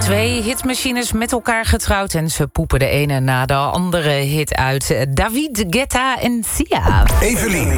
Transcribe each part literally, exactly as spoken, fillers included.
Twee hitmachines met elkaar getrouwd en ze poepen de ene na de andere hit uit. David Guetta en Sia. Evelien.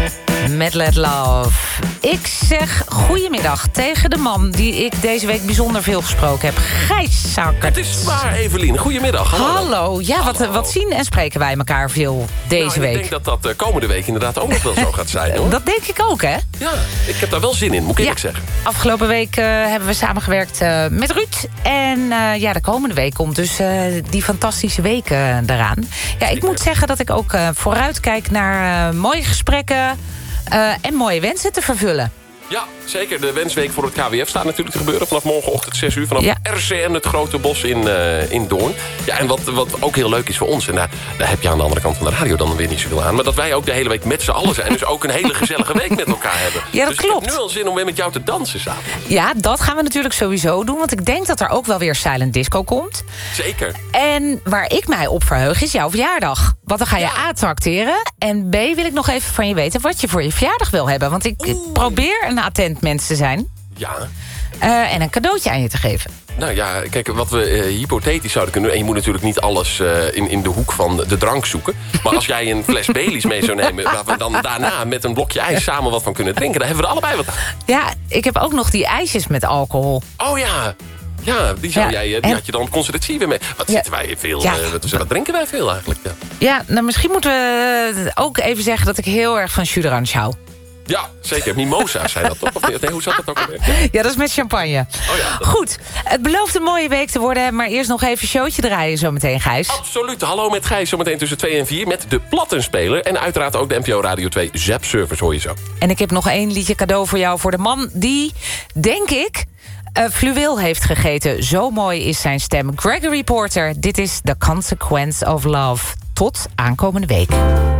Met Let Love. Ik zeg goedemiddag tegen de man die ik deze week bijzonder veel gesproken heb. Gijs Sakkert. Het is waar, Evelien. Goedemiddag. Hallo. Hallo. Ja, Hallo. Wat, wat zien en spreken wij elkaar veel deze nou, week. Ik denk dat dat uh, komende week inderdaad ook nog wel zo gaat zijn, hoor. Dat denk ik ook, hè? Ja, ik heb daar wel zin in, moet ik eerlijk Ja. zeggen. Afgelopen week uh, hebben we samengewerkt uh, met Ruud. En uh, ja, de komende week komt dus uh, die fantastische week uh, eraan. Ja, ik moet zeggen dat ik ook uh, vooruitkijk naar uh, mooie gesprekken... Uh, en mooie wensen te vervullen. Ja, zeker. De wensweek voor het K W F staat natuurlijk te gebeuren. Vanaf morgenochtend zes uur. Vanaf ja. R C N, het Grote Bos in, uh, in Doorn. Ja, en wat, wat ook heel leuk is voor ons. En daar, daar heb je aan de andere kant van de radio dan weer niet zoveel aan. Maar dat wij ook de hele week met z'n allen zijn. Dus ook een hele gezellige week met elkaar hebben. Ja, dat dus klopt. ik heb nu al zin om weer met jou te dansen samen. Ja, dat gaan we natuurlijk sowieso doen. Want ik denk dat er ook wel weer Silent Disco komt. Zeker. En waar ik mij op verheug is jouw verjaardag. Want dan ga je Ja. A, trakteren. En B, wil ik nog even van je weten wat je voor je verjaardag wil hebben. Want ik Oeh. probeer een attent mens te zijn. Ja. Uh, en een cadeautje aan je te geven. Nou ja, kijk, wat we uh, hypothetisch zouden kunnen doen... en je moet natuurlijk niet alles uh, in, in de hoek van de drank zoeken... maar als jij een fles Baileys mee zou nemen... waar we dan daarna met een blokje ijs samen wat van kunnen drinken... dan hebben we er allebei wat aan. Ja, ik heb ook nog die ijsjes met alcohol. Oh ja, ja, die, zou Ja, jij, die en- had je dan conservatief weer mee. Wat Ja. zitten wij veel, Ja. uh, wat, wat drinken wij veel eigenlijk? Ja, Ja, nou misschien moeten we ook even zeggen... dat ik heel erg van jus d'orange hou. ja zeker. Mimosa's zijn dat toch? Of niet? Nee, hoe zat dat ook alweer? Ja. Ja, dat is met champagne. Oh ja, dat- Goed, het belooft een mooie week te worden... maar eerst nog even een showtje draaien zometeen, Gijs. Absoluut. Hallo met Gijs, zometeen tussen twee en vier... met de Plattenspeler. En uiteraard ook de N P O Radio twee Zap-service, hoor je zo. En ik heb nog één liedje cadeau voor jou... voor de man die, denk ik, uh, fluweel heeft gegeten. Zo mooi is zijn stem. Gregory Porter, dit is The Consequence of Love. Tot aankomende week.